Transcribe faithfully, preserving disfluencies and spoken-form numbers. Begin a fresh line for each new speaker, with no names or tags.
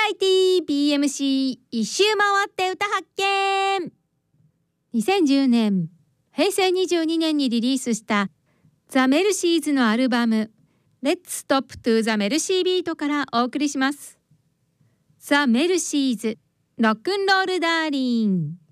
ラエティー ビーエムシー 一周回って歌発見。にせんじゅうねん、へいせいにじゅうにねんにリリースしたザ・メルシーズのアルバム Let's Stop to the Melcy Beat からお送りします。ザ・メルシーズ、ロックンロールダーリン。